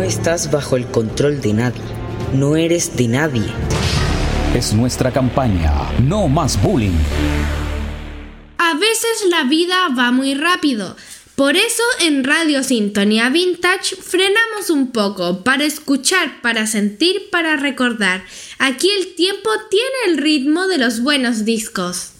No estás bajo el control de nadie. No eres de nadie. Es nuestra campaña. No más bullying. A veces la vida va muy rápido. Por eso en Radio Sintonía Vintage frenamos un poco para escuchar, para sentir, para recordar. Aquí el tiempo tiene el ritmo de los buenos discos.